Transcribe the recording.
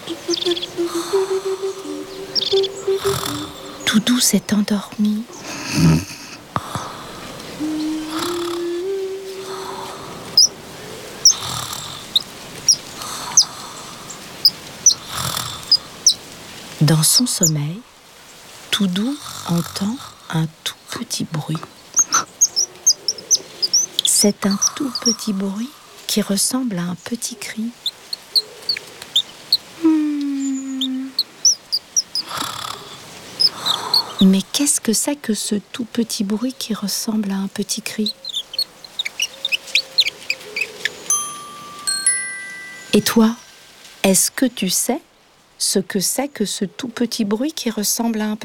Doudou s'est endormi. Dans son sommeil, Doudou entend un tout petit bruit. C'est un tout petit bruit qui ressemble à un petit cri. Mais qu'est-ce que c'est que ce tout petit bruit qui ressemble à un petit cri? Et toi, est-ce que tu sais ce que c'est que ce tout petit bruit qui ressemble à un petit cri?